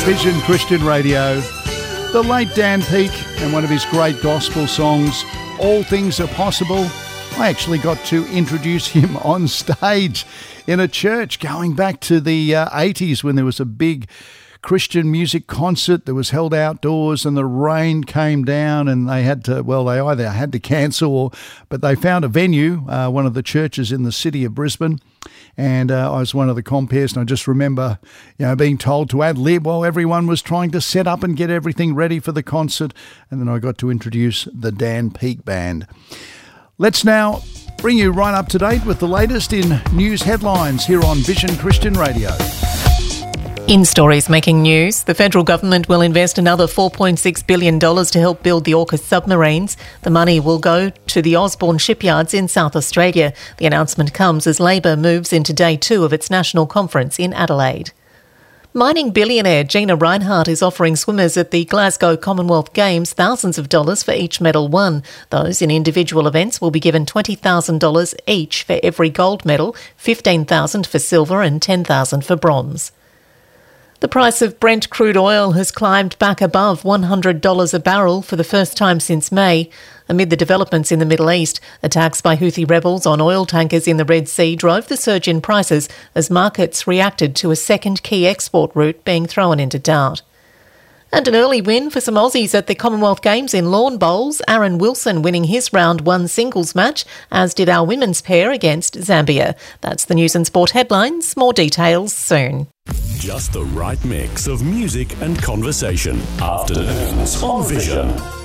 Vision Christian Radio. The late Dan Peake and one of his great gospel songs, All Things Are Possible. I actually got to introduce him on stage in a church going back to the 80s when there was a big Christian music concert that was held outdoors and the rain came down and they had to, well, they either had to cancel but they found a venue, one of the churches in the city of Brisbane. And I was one of the compares, and I just remember, being told to ad lib while everyone was trying to set up and get everything ready for the concert. And then I got to introduce the Dan Peake Band. Let's now bring you right up to date with the latest in news headlines here on Vision Christian Radio. In stories making news, the federal government will invest another $4.6 billion to help build the AUKUS submarines. The money will go to the Osborne shipyards in South Australia. The announcement comes as Labor moves into day 2 of its national conference in Adelaide. Mining billionaire Gina Rinehart is offering swimmers at the Glasgow Commonwealth Games thousands of dollars for each medal won. Those in individual events will be given $20,000 each for every gold medal, $15,000 for silver and $10,000 for bronze. The price of Brent crude oil has climbed back above $100 a barrel for the first time since May. Amid the developments in the Middle East, attacks by Houthi rebels on oil tankers in the Red Sea drove the surge in prices as markets reacted to a second key export route being thrown into doubt. And an early win for some Aussies at the Commonwealth Games in lawn bowls, Aaron Wilson winning his round 1 singles match, as did our women's pair against Zambia. That's the news and sport headlines. More details soon. Just the right mix of music and conversation. Afternoons on Vision.